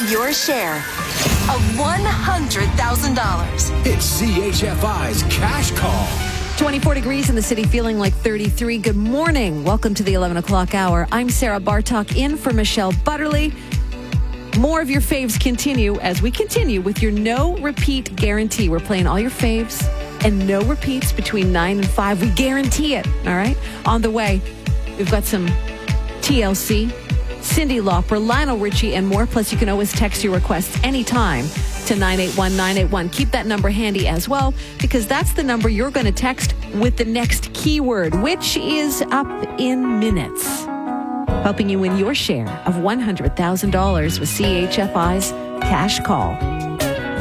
your share of $100,000. It's CHFI's Cash Call. 24 degrees in the city, feeling like 33. Good morning. Welcome to the 11 o'clock hour. I'm Sarah Bartok in for Michelle Butterly. More of your faves continue as we continue with your no repeat guarantee. We're playing all your faves and no repeats between 9 and 5. We guarantee it. All right. On the way, we've got some TLC, Cyndi Lauper, Lionel Richie, and more. Plus, you can always text your requests anytime to 981-981. Keep that number handy as well, because that's the number you're going to text with the next keyword, which is up in minutes. Helping you win your share of $100,000 with CHFI's Cash Call.